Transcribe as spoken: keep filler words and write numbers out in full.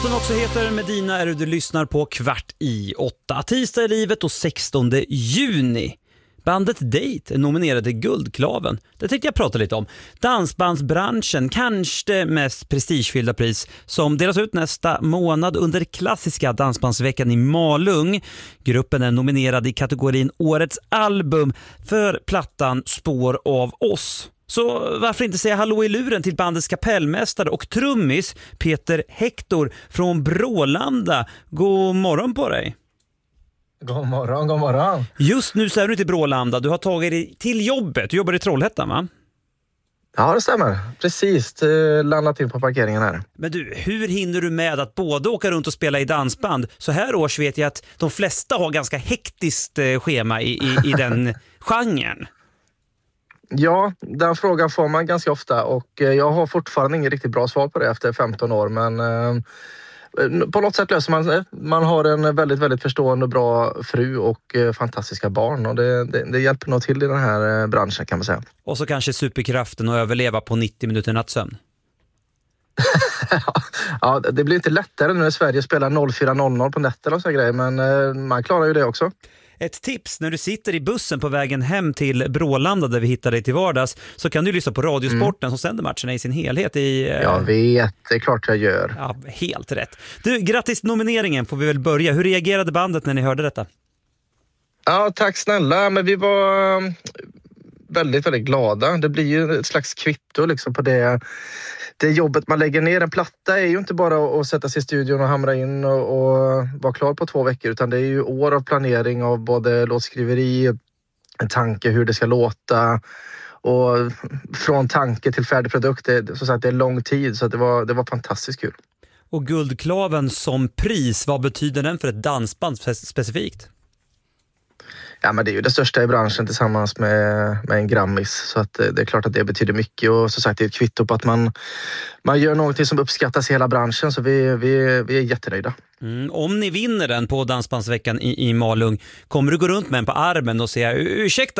Låten också heter Medina är du lyssnar på kvart i åtta. Tisdag i livet och sextonde juni. Bandet Date är nominerade till Guldklaven. Det tänkte jag prata lite om. Dansbandsbranschen, kanske det mest prestigefyllda pris som delas ut nästa månad under klassiska dansbandsveckan i Malung. Gruppen är nominerad i kategorin Årets album för plattan Spår av oss. Så varför inte säga hallå i luren till bandets kapellmästare och trummis Peter Hector från Brålanda. God morgon på dig. God morgon, god morgon. Just nu så är du inte i Brålanda. Du har tagit dig till jobbet. Du jobbar i Trollhättan, va? Ja, det stämmer. Precis, landat in på parkeringen här. Men du, hur hinner du med att både åka runt och spela i dansband? Så här års vet jag att de flesta har ganska hektiskt schema i, i, i den genren. Ja, den frågan får man ganska ofta och jag har fortfarande ingen riktigt bra svar på det efter femton år, men eh, på något sätt löser man det. Man har en väldigt, väldigt förstående och bra fru och eh, fantastiska barn och det, det, det hjälper nog till i den här eh, branschen, kan man säga. Och så kanske superkraften att överleva på nittio minuter nattsömn. Ja, det blir inte lättare nu när Sverige spelar noll fyra noll noll på nätterna och så grejer, men eh, man klarar ju det också. Ett tips, när du sitter i bussen på vägen hem till Brålanda där vi hittar dig till vardags, så kan du lyssna på Radiosporten mm. som sänder matcherna i sin helhet. I, eh... Jag vet, det är klart jag gör. Ja, helt rätt. Du, grattis till nomineringen får vi väl börja. Hur reagerade bandet när ni hörde detta? Ja, tack snälla. Men vi var väldigt, väldigt glada. Det blir ju ett slags kvitto liksom på det... Det jobbet man lägger ner. En platta är ju inte bara att sätta sig i studion och hamra in och, och vara klar på två veckor, utan det är ju år av planering av både låtskriveri, en tanke hur det ska låta och från tanke till färdig produkt. Det, så att det är lång tid, så att det var, det var fantastiskt kul. Och Guldklaven som pris, vad betyder den för ett dansband specifikt? Ja, men det är ju det största i branschen tillsammans med, med en Grammis. Så att det är klart att det betyder mycket. Och så sagt, det är ett kvitto på att man, man gör någonting som uppskattas i hela branschen. Så vi, vi, vi är jättenöjda. Mm, om ni vinner den på Dansbandsveckan i, i Malung, kommer du gå runt med den på armen och säga ursäkta